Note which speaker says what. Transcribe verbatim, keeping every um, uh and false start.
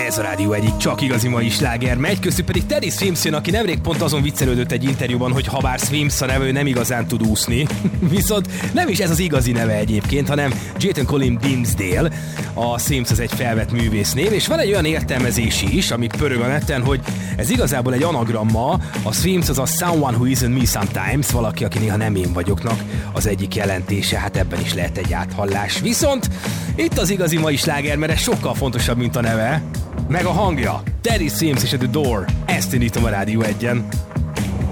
Speaker 1: Ez a rádió egyik csak igazi mai sláger megy, köztük pedig Teddy Swims jön, aki nemrég pont azon viccelődött egy interjúban, hogy ha bár Swims a neve, ő nem igazán tud úszni. Viszont nem is ez az igazi neve egyébként, hanem Jayton Colin Dimsdale. A Swims az egy felvett művésznév, és van egy olyan értelmezési is, ami pörög a neten, hogy ez igazából egy anagramma. A Swims az a Someone Who Isn't Me Sometimes, valaki, aki néha nem én vagyoknak az egyik jelentése, hát ebben is lehet egy áthallás. Viszont itt az igazi mai sláger, mert ez sokkal fontosabb, mint a neve, meg a hangja. Teddy Swims és a The Door. Ezt indítom a Rádió egyen.